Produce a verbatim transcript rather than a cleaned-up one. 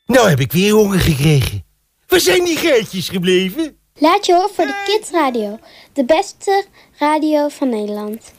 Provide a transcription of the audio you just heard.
Nou heb ik weer honger gekregen. Waar zijn die geitjes gebleven? Laat je horen voor de Kids Radio. De beste radio van Nederland.